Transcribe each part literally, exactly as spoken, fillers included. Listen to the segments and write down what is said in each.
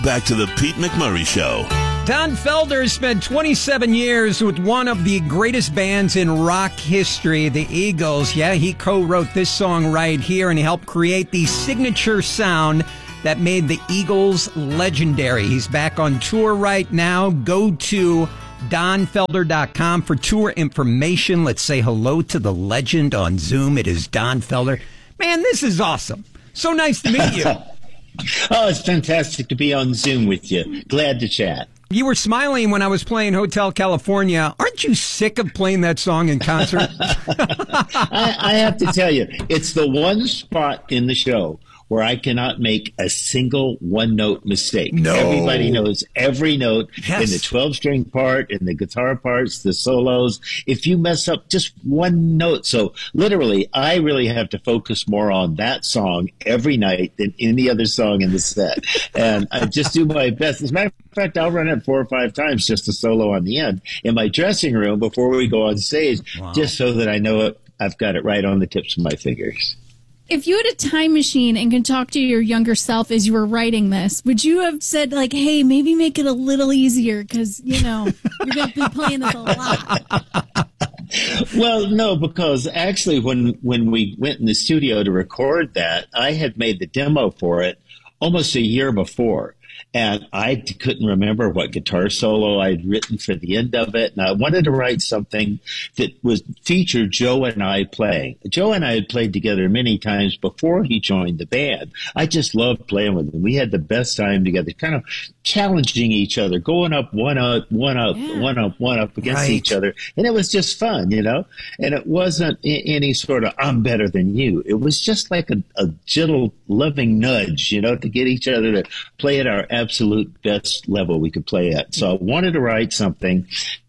Back to the Pete McMurray Show. Don Felder spent twenty-seven years with one of the greatest bands in rock history, the Eagles. Yeah, he co-wrote this song right here, and he helped create the signature sound that made the Eagles legendary. He's back on tour right now. Go to don felder dot com for tour information. Let's say hello to the legend on Zoom. It is Don Felder. Man, this is awesome. So nice to meet you. Oh, it's fantastic to be on Zoom with you. Glad to chat. You were smiling when I was playing Hotel California. Aren't you sick of playing that song in concert? I, I have to tell you, it's the one spot in the show where I cannot make a single one-note mistake. No. Everybody knows every note Yes. in the twelve-string part, in the guitar parts, the solos. If you mess up just one note, so literally, I really have to focus more on that song every night than any other song in the set. And I just do my best. As a matter of fact, I'll run it four or five times just a solo on the end in my dressing room before we go on stage, Wow. just so that I know it, I've got it right on the tips of my fingers. If you had a time machine and could talk to your younger self as you were writing this, would you have said, like, hey, maybe make it a little easier because, you know, you're going to be playing this a lot? Well, no, because actually when, when we went in the studio to record that, I had made the demo for it almost a year before. And I couldn't remember what guitar solo I'd written for the end of it. And I wanted to write something that was featured Joe and I playing. Joe and I had played together many times before he joined the band. I just loved playing with him. We had the best time together, kind of challenging each other, going up, one up, one up, Yeah. one up, one up against Right. each other. And it was just fun, you know? And it wasn't a- any sort of, I'm better than you. It was just like a, a gentle, loving nudge, you know, to get each other to play at our absolute best level we could play at. So I wanted to write something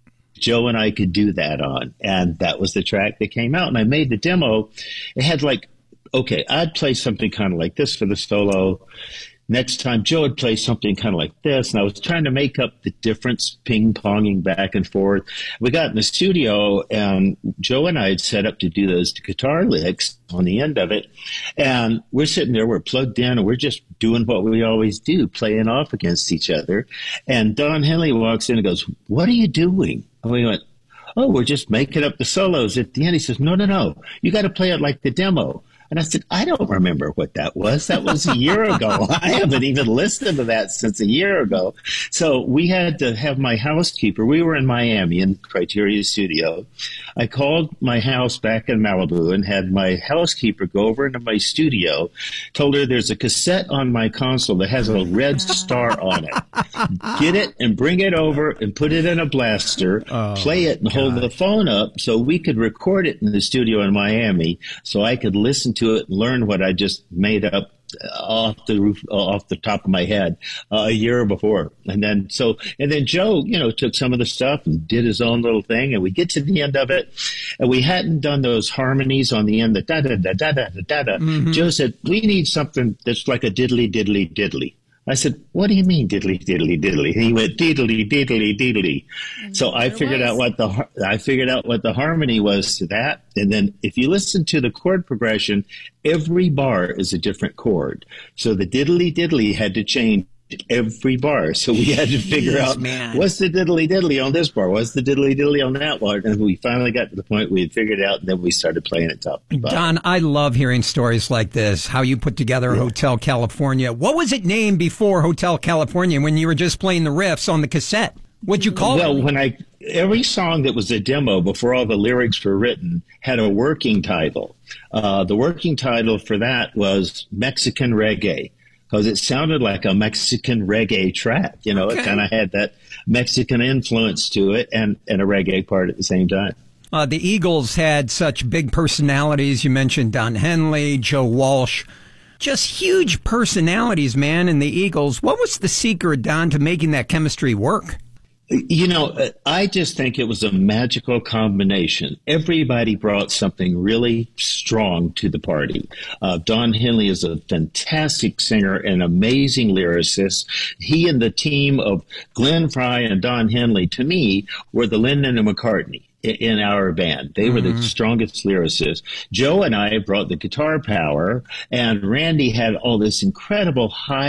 Joe and I could do that on. And that was the track that came out. And I made the demo. It had like, okay, I'd play something kind of like this for the solo. Next time, Joe would play something kind of like this, and I was trying to make up the difference, ping-ponging back and forth. We got in the studio, and Joe and I had set up to do those guitar licks on the end of it, and we're sitting there, we're plugged in, and we're just doing what we always do, playing off against each other. And Don Henley walks in and goes, "What are you doing?" And we went, "Oh, we're just making up the solos." At the end, he says, "No, no, no, you got to play it like the demo." And I said, I don't remember what that was. That was a year ago. I haven't even listened to that since a year ago. So we had to have my housekeeper. We were in Miami in Criteria Studio. I called my house back in Malibu and had my housekeeper go over into my studio, told her there's a cassette on my console that has a red star on it. Get it and bring it over and put it in a blaster, Oh, play it and hold the phone up so we could record it in the studio in Miami so I could listen to it and learn what I just made up off the roof, off the top of my head uh, a year before. And then, so, and then Joe, you know, took some of the stuff and did his own little thing. And we get to the end of it and we hadn't done those harmonies on the end, the da da da da da da da. Mm-hmm. Joe said, we need something that's like a diddly diddly diddly. I said, what do you mean diddly diddly diddly? And he went diddly diddly diddly. So I figured out what the har- I figured out what the harmony was to that. And then if you listen to the chord progression, every bar is a different chord. So the diddly diddly had to change every bar. So we had to figure Jeez, out man. what's the diddly diddly on this bar, what's the diddly diddly on that bar. And we finally got to the point we had figured it out, and then we started playing it top to bottom. Don, I love hearing stories like this, how you put together Hotel California. What was it named before Hotel California when you were just playing the riffs on the cassette? What'd you call Well, it? when I every song that was a demo before all the lyrics were written had a working title. Uh, the working title for that was Mexican Reggae, because it sounded like a Mexican reggae track. You know, Okay. it kind of had that Mexican influence to it and, and a reggae part at the same time. Uh, the Eagles had such big personalities. You mentioned Don Henley, Joe Walsh. Just huge personalities, man, in the Eagles. What was the secret, Don, to making that chemistry work? You know, I just think it was a magical combination. Everybody brought something really strong to the party. Uh, Don Henley is a fantastic singer, an amazing lyricist. He and the team of Glenn Fry and Don Henley, to me, were the Lennon and McCartney in our band. They were Mm-hmm. the strongest lyricists. Joe and I brought the guitar power, and Randy had all this incredible high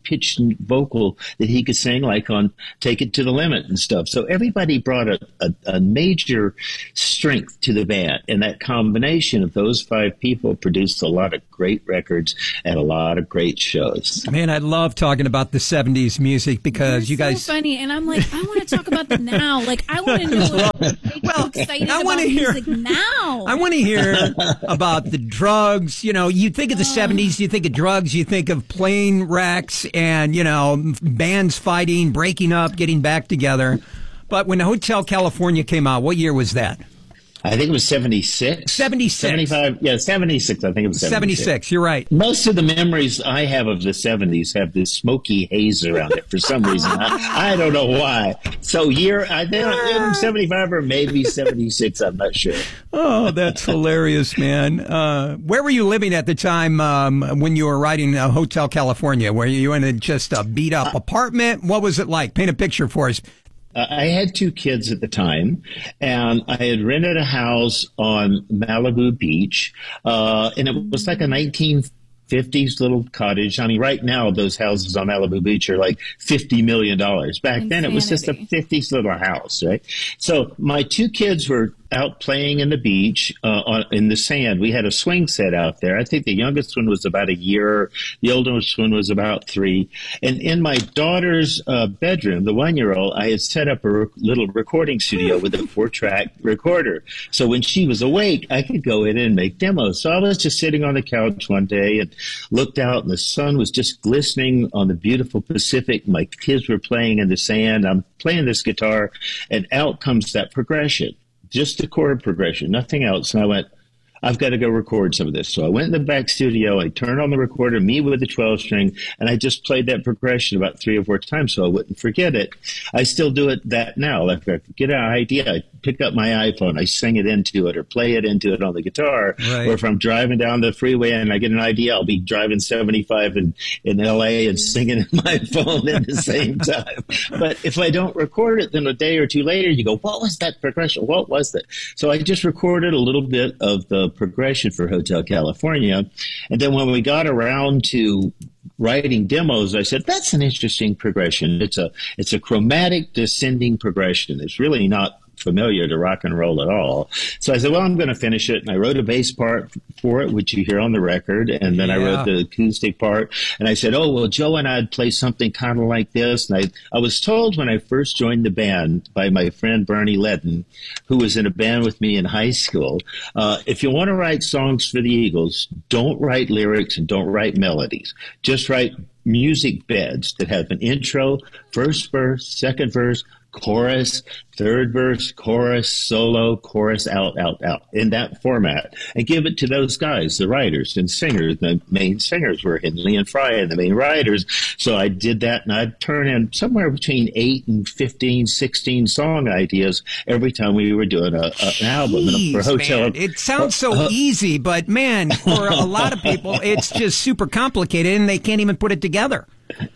pitched vocal that he could sing, like on Take It to the Limit and stuff. So everybody brought a, a, a major strength to the band. And that combination of those five people produced a lot of great records and a lot of great shows. Man, I love talking about the seventies music because You're you guys. so funny, and I'm like, I want to talk about the now. Like, I want to know what makes you excited I about wanna hear- music now. I want to hear about the drugs. You know, you think of the seventies, you think of drugs, you think of plane wrecks and, you know, bands fighting, breaking up, getting back together. But when Hotel California came out, what year was that? I think it was seventy-six. seventy-six. seventy-five. Yeah, seventy-six. I think it was seventy-six. seventy-six, you're right. Most of the memories I have of the seventies have this smoky haze around it for some reason. I, I don't know why. So year, I think in seventy-five or maybe seventy-six, I'm not sure. Oh, that's hilarious, man. Uh, where were you living at the time um, when you were writing uh, Hotel California? Were you in a, just a beat-up uh, apartment? What was it like? Paint a picture for us. I had two kids at the time, and I had rented a house on Malibu Beach, uh, and it was like a nineteen fifties little cottage. I mean, right now, those houses on Malibu Beach are like fifty million dollars. Back Insanity. then, it was just a fifties little house, right? So my two kids were out playing in the beach, uh, on, in the sand. We had a swing set out there. I think the youngest one was about a year. The oldest one was about three. And in my daughter's uh, bedroom, the one-year-old, I had set up a re- little recording studio with a four-track recorder. So when she was awake, I could go in and make demos. So I was just sitting on the couch one day and looked out, and the sun was just glistening on the beautiful Pacific. My kids were playing in the sand. I'm playing this guitar, and out comes that progression. Just a chord progression, nothing else. And I went, I've got to go record some of this. So I went in the back studio, I turned on the recorder, me with the twelve string, and I just played that progression about three or four times so I wouldn't forget it. I still do it that now. Like, if I get an idea, I pick up my iPhone, I sing it into it or play it into it on the guitar. Right. Or if I'm driving down the freeway and I get an idea, I'll be driving seventy-five in, in L A and singing in my phone at the same time. But if I don't record it, then a day or two later, you go, what was that progression? What was that? So I just recorded a little bit of the progression for Hotel California. And then when we got around to writing demos, I said, that's an interesting progression. It's a, it's a chromatic descending progression. It's really not familiar to rock and roll at all. So I said, well, I'm going to finish it. And I wrote a bass part for it, which you hear on the record. And then yeah. I wrote the acoustic part. And I said, oh, well, Joe and I'd play something kind of like this. And I, I was told when I first joined the band by my friend Bernie Ledden, who was in a band with me in high school, uh, if you want to write songs for the Eagles, don't write lyrics and don't write melodies. Just write music beds that have an intro, first verse, second verse, chorus, third verse, chorus, solo, chorus, out, out, out, in that format, and give it to those guys, the writers and singers. The main singers were Henley and Fry, and the main writers. So I did that, and I'd turn in somewhere between eight and fifteen, sixteen song ideas every time we were doing a, a, an album. Jeez, and for Hotel, man. It sounds so uh, uh, easy, but man, for a lot of people, it's just super complicated, and they can't even put it together.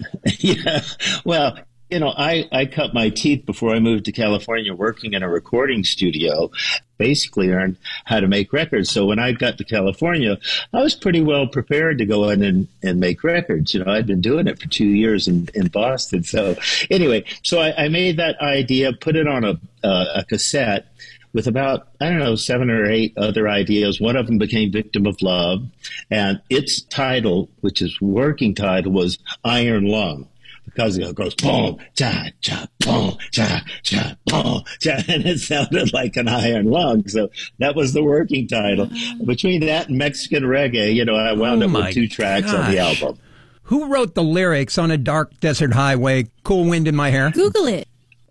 Yeah, well, you know, I, I cut my teeth before I moved to California working in a recording studio, basically learned how to make records. So when I got to California, I was pretty well prepared to go in and, and make records. You know, I'd been doing it for two years in, in Boston. So anyway, so I, I made that idea, put it on a, uh, a cassette with about, I don't know, seven or eight other ideas. One of them became Victim of Love. And its title, which is working title, was Iron Lung. Because it goes boom, cha, cha, boom, cha, cha, boom, cha, and it sounded like an iron lung. So that was the working title. Between that and Mexican reggae, you know, I wound oh up with two tracks gosh. on the album. Who wrote the lyrics on A Dark Desert Highway, Cool Wind in My Hair? Google it.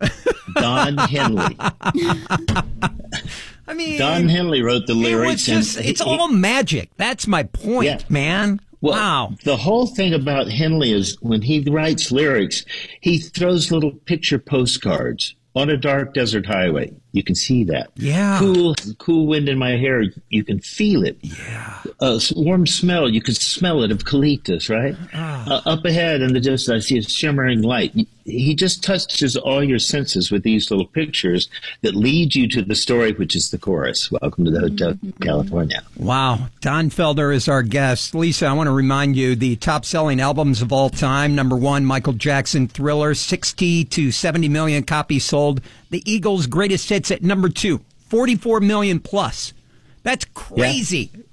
Don Henley. I mean, Don Henley wrote the lyrics. It just, and it's he, all magic. That's my point, yeah. man. Well, wow. The whole thing about Henley is when he writes lyrics, he throws little picture postcards on a dark desert highway. You can see that. Yeah. Cool, cool wind in my hair. You can feel it. Yeah. Uh, warm smell. You can smell it of eucalyptus, right? Ah. Uh, up ahead in the distance, I see a shimmering light. He just touches all your senses with these little pictures that lead you to the story, which is the chorus. Welcome to the Hotel California. Wow. Don Felder is our guest. Lisa, I want to remind you the top-selling albums of all time. Number one, Michael Jackson, Thriller, sixty to seventy million copies sold. The Eagles' greatest hits at number two, forty-four million plus. That's crazy. Yeah.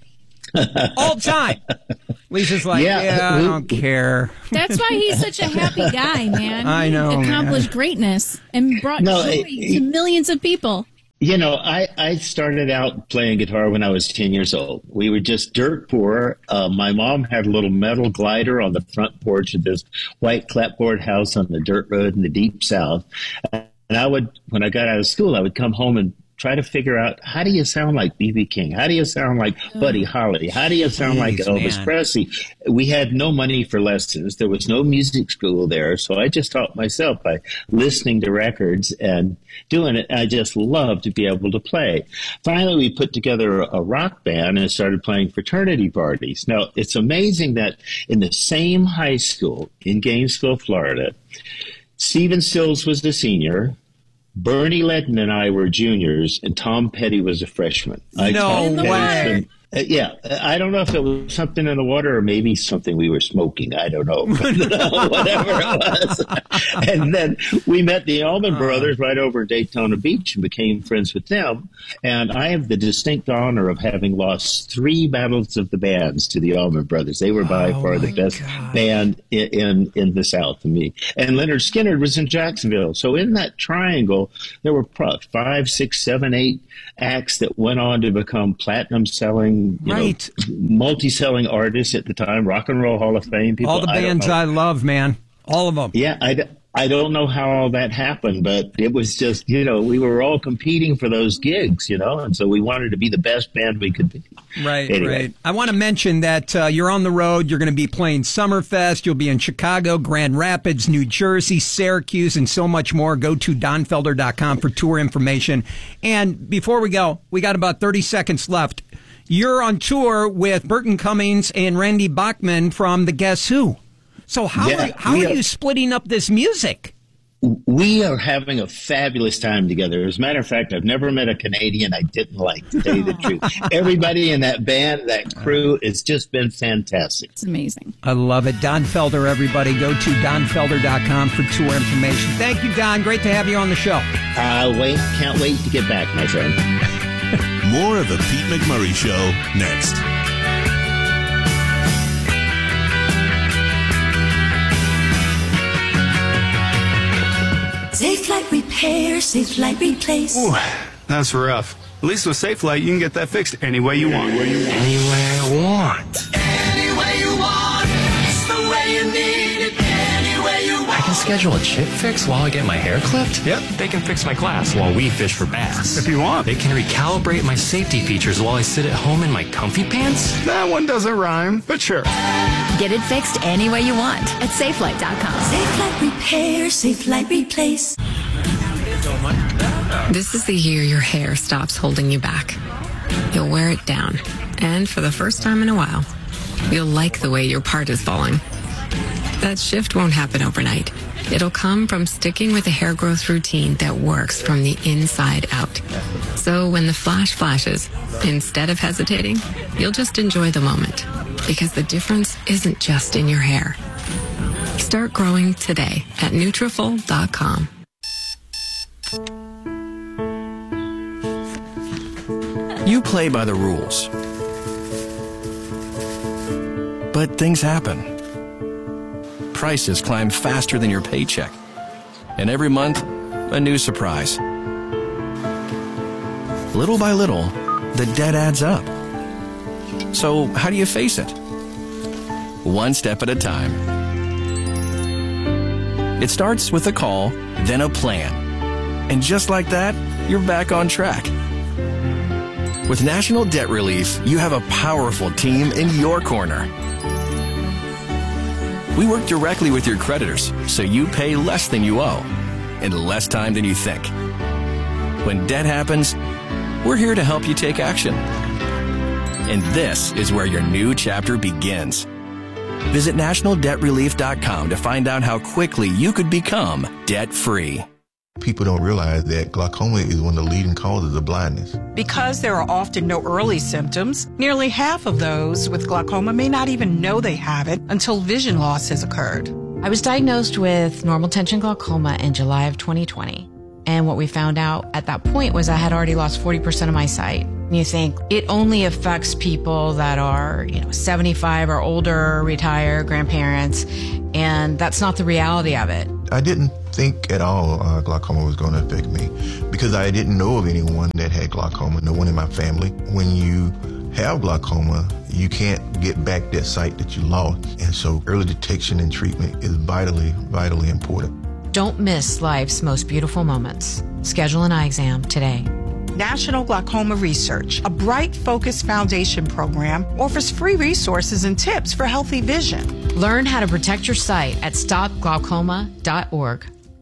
All time. Lisa's like, yeah, yeah I don't care. That's why he's such a happy guy, man. I know. He accomplished man. greatness and brought no, joy it, it, to millions of people. You know, I, I started out playing guitar when I was ten years old. We were just dirt poor. Uh, my mom had a little metal glider on the front porch of this white clapboard house on the dirt road in the deep south. And I would, when I got out of school, I would come home and try to figure out, how do you sound like B B King? How do you sound like Buddy Holly? How do you sound Jeez, like Elvis man. Presley? We had no money for lessons. There was no music school there. So I just taught myself by listening to records and doing it. I just loved to be able to play. Finally, we put together a rock band and started playing fraternity parties. Now, it's amazing that in the same high school in Gainesville, Florida, Stephen Stills was the senior, Bernie Ledden and I were juniors, and Tom Petty was a freshman. I no way. Uh, yeah, I don't know if it was something in the water or maybe something we were smoking. I don't know. Whatever it was. And then we met the Allman uh, Brothers right over in Daytona Beach and became friends with them. And I have the distinct honor of having lost three battles of the bands to the Allman Brothers. They were by oh far the best God. band in, in, in the South to me. And Leonard Skinner was in Jacksonville. So in that triangle, there were five, six, seven, eight acts that went on to become platinum-selling, You right. know, multi-selling artists at the time, Rock and Roll Hall of Fame people. All the bands I, I love, man. All of them. Yeah, I, I don't know how all that happened, but it was just, you know, we were all competing for those gigs, you know, and so we wanted to be the best band we could be. Right, anyway. right. I want to mention that uh, you're on the road. You're going to be playing Summerfest. You'll be in Chicago, Grand Rapids, New Jersey, Syracuse, and so much more. Go to don felder dot com for tour information. And before we go, we got about thirty seconds left. You're on tour with Burton Cummings and Randy Bachman from the Guess Who. So how yeah, are, how are, are you splitting up this music? We are having a fabulous time together. As a matter of fact, I've never met a Canadian I didn't like, to tell you the truth. Everybody in that band, that crew, it's just been fantastic. It's amazing. I love it. Don Felder, everybody. Go to don felder dot com for tour information. Thank you, Don. Great to have you on the show. Uh, wait, can't wait to get back, my friend. More of the Pete McMurray Show next. Safe Light Repair, Safe Light Replace. Ooh, that's rough. At least with Safe Light, you can get that fixed any way you want. Any way I want. Any way you want. It's the way you need it. Any way you want. I can schedule a chip fix while I get my hair clipped? Yep. They can fix my glass while we fish for bass. If you want. They can recalibrate my safety features while I sit at home in my comfy pants? That one doesn't rhyme, but sure. Get it fixed any way you want at safe light dot com. Safe Light Repair, Safe Light Replace. This is the year your hair stops holding you back. You'll wear it down. And for the first time in a while, you'll like the way your part is falling. That shift won't happen overnight. It'll come from sticking with a hair growth routine that works from the inside out. So when the flash flashes, instead of hesitating, you'll just enjoy the moment. Because the difference isn't just in your hair. Start growing today at Nutrafol dot com. You play by the rules. But things happen. Prices climb faster than your paycheck. And every month, a new surprise. Little by little, the debt adds up. So how do you face it? One step at a time. It starts with a call, then a plan. And just like that, you're back on track. With National Debt Relief, you have a powerful team in your corner. We work directly with your creditors, so you pay less than you owe, in less time than you think. When debt happens, we're here to help you take action. And this is where your new chapter begins. Visit national debt relief dot com to find out how quickly you could become debt-free. People don't realize that glaucoma is one of the leading causes of blindness. Because there are often no early symptoms, nearly half of those with glaucoma may not even know they have it until vision loss has occurred. I was diagnosed with normal tension glaucoma in July of twenty twenty. And what we found out at that point was I had already lost forty percent of my sight. You think it only affects people that are, you know, seventy-five or older, retired, grandparents, and that's not the reality of it. I didn't think at all uh, glaucoma was going to affect me because I didn't know of anyone that had glaucoma, no one in my family. When you have glaucoma, you can't get back that sight that you lost. And so early detection and treatment is vitally, vitally important. Don't miss life's most beautiful moments. Schedule an eye exam today. National Glaucoma Research, a Bright Focus Foundation program, offers free resources and tips for healthy vision. Learn how to protect your sight at stop glaucoma dot org.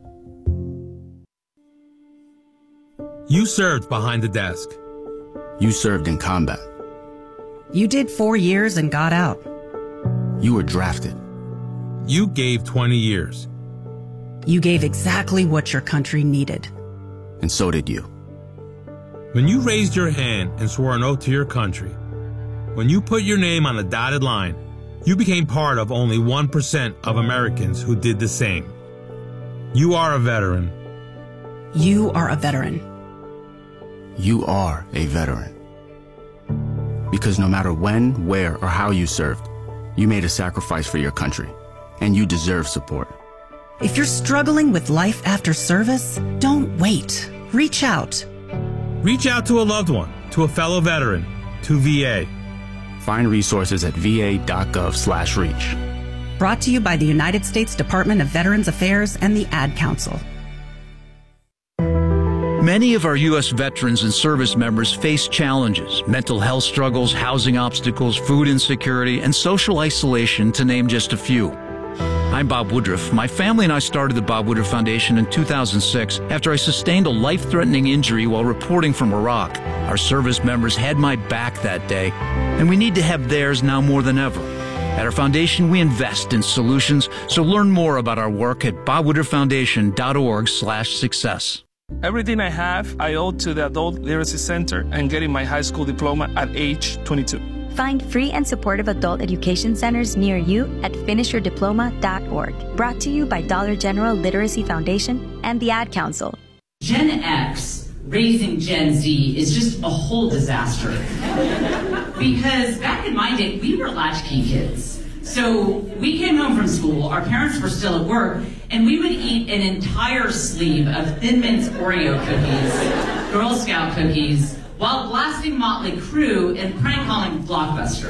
You served behind the desk. You served in combat. You did four years and got out. You were drafted. You gave twenty years. You gave exactly what your country needed. And so did you. When you raised your hand and swore an oath to your country, when you put your name on the dotted line, you became part of only one percent of Americans who did the same. You are a veteran. You are a veteran. You are a veteran. Because no matter when, where, or how you served, you made a sacrifice for your country, and you deserve support. If you're struggling with life after service, don't wait. Reach out. Reach out to a loved one, to a fellow veteran, to V A. Find resources at v a dot gov slash reach. Brought to you by the United States Department of Veterans Affairs and the Ad Council. Many of our U S veterans and service members face challenges, mental health struggles, housing obstacles, food insecurity, and social isolation, to name just a few. I'm Bob Woodruff. My family and I started the Bob Woodruff Foundation in two thousand six after I sustained a life-threatening injury while reporting from Iraq. Our service members had my back that day, and we need to have theirs now more than ever. At our foundation, we invest in solutions, so learn more about our work at bob woodruff foundation dot org slash success. Everything I have, I owe to the Adult Literacy Center and getting my high school diploma at age twenty-two. Find free and supportive adult education centers near you at finish your diploma dot org. Brought to you by Dollar General Literacy Foundation and the Ad Council. Gen X raising Gen Z is just a whole disaster. Because back in my day, we were latchkey kids. So we came home from school, our parents were still at work, and we would eat an entire sleeve of Thin Mints Oreo cookies, Girl Scout cookies, while blasting Motley Crue and prank calling Blockbuster.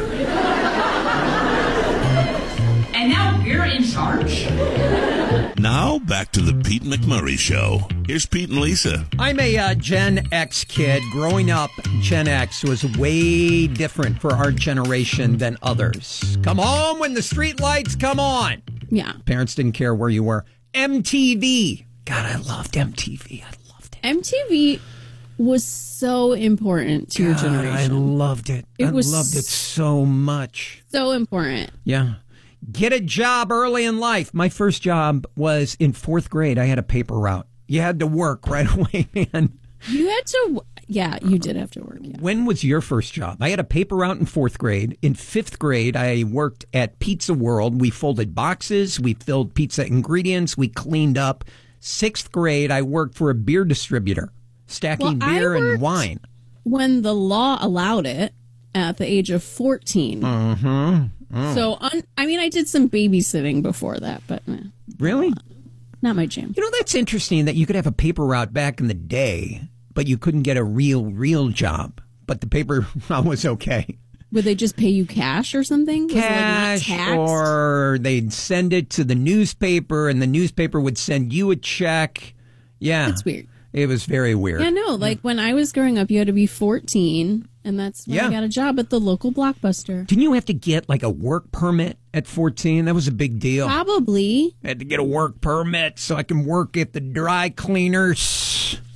And now we're in charge? Now, back to the Pete McMurray Show. Here's Pete and Lisa. I'm a uh, Gen X kid. Growing up, Gen X was way different for our generation than others. Come home when the street lights come on. Yeah. Parents didn't care where you were. M T V. God, I loved M T V. I loved it. M T V was so important to your God, generation. I loved it. It I was loved it so much. So important. Yeah. Get a job early in life. My first job was in fourth grade. I had a paper route. You had to work right away, man. You had to, yeah, you did have to work. Yeah. When was your first job? I had a paper route in fourth grade. In fifth grade, I worked at Pizza World. We folded boxes. We filled pizza ingredients. We cleaned up. Sixth grade, I worked for a beer distributor, stacking well, beer and wine. When the law allowed it at the age of fourteen. Mm-hmm. Mm. So, un- I mean, I did some babysitting before that, but eh, really? Not my jam. You know, that's interesting that you could have a paper route back in the day, but you couldn't get a real, real job. But the paper route was okay. Would they just pay you cash or something? Cash, was it like not taxed? Or they'd send it to the newspaper, and the newspaper would send you a check. Yeah. That's weird. It was very weird. Yeah, no, like when I was growing up, you had to be fourteen, and that's when yeah. I got a job at the local Blockbuster. Didn't you have to get like a work permit at fourteen? That was a big deal. Probably. I had to get a work permit so I can work at the dry cleaners.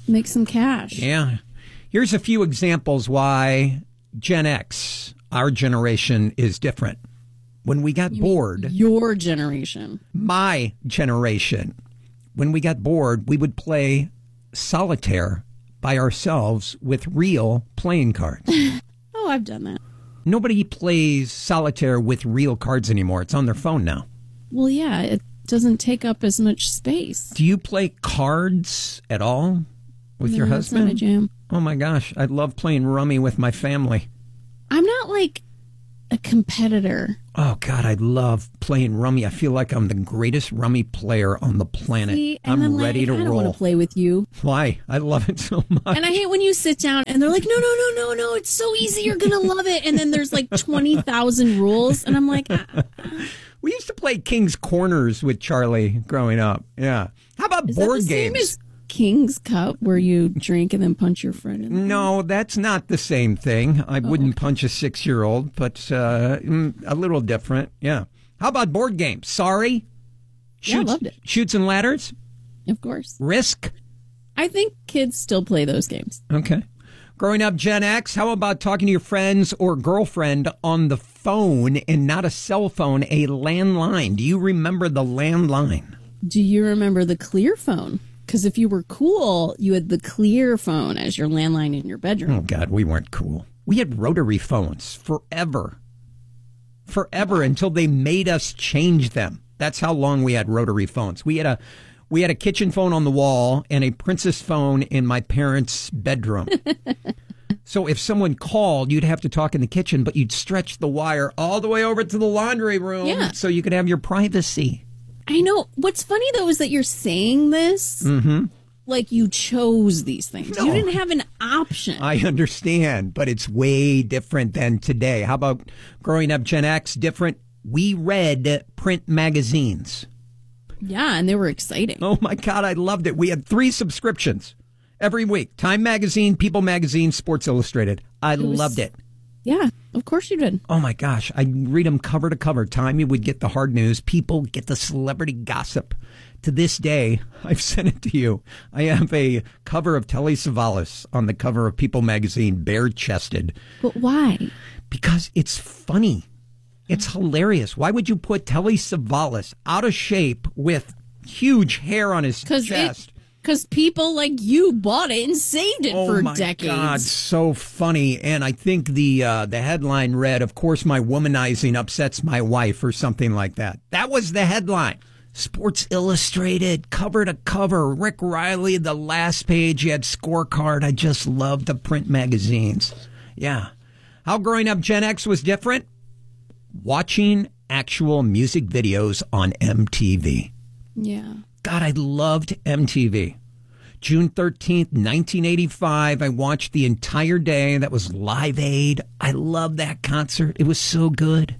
make some cash. Yeah. Here's a few examples why Gen X, our generation, is different. When we got You bored, mean your generation, my generation, when we got bored, we would play solitaire by ourselves with real playing cards. Oh, I've done that. Nobody plays solitaire with real cards anymore. It's on their phone now. Well, yeah, it doesn't take up as much space. Do you play cards at all with No, your that's husband? not a jam. Oh my gosh, I love playing rummy with my family. I'm not like a competitor. Oh God, I love playing rummy. I feel like I'm the greatest rummy player on the planet. See, and I'm then, ready like, to I don't roll. want to play with you. Why? I love it so much. And I hate when you sit down and they're like, no, no, no, no, no, it's so easy. You're going to love it. And then there's like twenty thousand rules. And I'm like, ah. We used to play King's Corners with Charlie growing up. Yeah. How about Is that board the same games? as King's Cup, where you drink and then punch your friend in the No, that's not the same thing. I wouldn't punch a six-year-old, but uh, mm, a little different. Yeah. How about board games? Sorry? Yeah, I Shoots, loved it. Shoots and ladders? Of course. Risk? I think kids still play those games. Okay. Growing up Gen X, how about talking to your friends or girlfriend on the phone and not a cell phone, a landline? Do you remember the landline? Do you remember the clear phone? Because if you were cool, you had the clear phone as your landline in your bedroom. Oh, God, we weren't cool. We had rotary phones forever. Forever until they made us change them. That's how long we had rotary phones. We had a we had a kitchen phone on the wall and a princess phone in my parents' bedroom. So if someone called, you'd have to talk in the kitchen, but you'd stretch the wire all the way over to the laundry room Yeah. so you could have your privacy. I know. What's funny, though, is that you're saying this Mm-hmm. like you chose these things. No. You didn't have an option. I understand, but it's way different than today. How about growing up Gen X? Different. We read print magazines. Yeah, and they were exciting. Oh, my God, I loved it. We had three subscriptions every week. Time Magazine, People Magazine, Sports Illustrated. I It was- loved it. Yeah, of course you did. Oh, my gosh. I'd read them cover to cover. Time, you would get the hard news. People get the celebrity gossip. To this day, I've sent it to you. I have a cover of Telly Savalas on the cover of People Magazine, bare-chested. But why? Because it's funny. It's hilarious. Why would you put Telly Savalas out of shape with huge hair on his chest? Because people like you bought it and saved it Oh for my decades. God, so funny. And I think the uh, the headline read, "Of course my womanizing upsets my wife," or something like that. That was the headline. Sports Illustrated, cover to cover. Rick Riley, the last page, you had scorecard. I just loved the print magazines. Yeah. How growing up Gen X was different? Watching actual music videos on M T V. Yeah. God, I loved M T V. June thirteenth, nineteen eighty-five, I watched the entire day. That was Live Aid. I loved that concert. It was so good.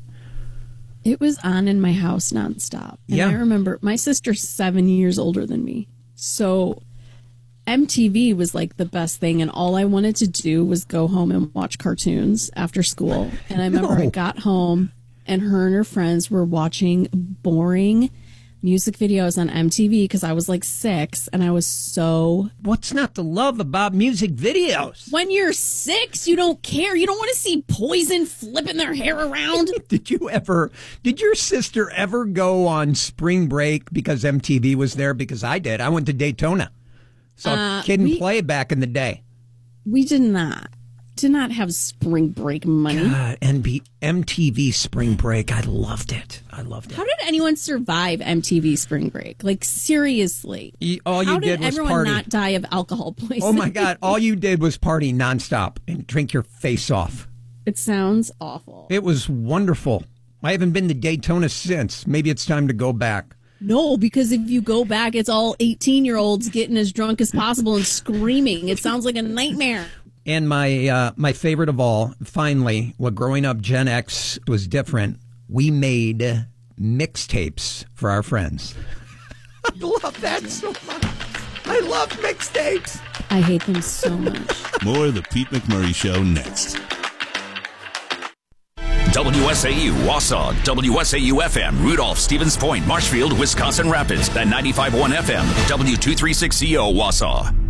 It was on in my house nonstop. And Yeah. I remember my sister's seven years older than me. So M T V was like the best thing. And all I wanted to do was go home and watch cartoons after school. And I remember I No. got home and her and her friends were watching boring music videos on M T V because I was like six and I was so... What's not to love about music videos? When you're six, you don't care. You don't want to see Poison flipping their hair around. Did you ever, did your sister ever go on spring break because M T V was there? Because I did. I went to Daytona. Saw Uh, Kid and we- Play back in the day. We did not. Did not have spring break money. God, N B, M T V spring break. I loved it. I loved it. How did anyone survive M T V spring break? Like, seriously. You- all you How did did was everyone party. not die of alcohol poisoning? Oh, my God. All you did was party nonstop and drink your face off. It sounds awful. It was wonderful. I haven't been to Daytona since. Maybe it's time to go back. No, because if you go back, it's all eighteen-year-olds getting as drunk as possible and screaming. It sounds like a nightmare. And my uh, my favorite of all, finally, what growing up Gen X was different. We made mixtapes for our friends. I love that so much. I love mixtapes. I hate them so much. More of the Pete McMurray Show next. W S A U Wausau, W S A U F M, Rudolph, Stevens Point, Marshfield, Wisconsin Rapids, and ninety-five point one F M, W two thirty-six C O Wausau.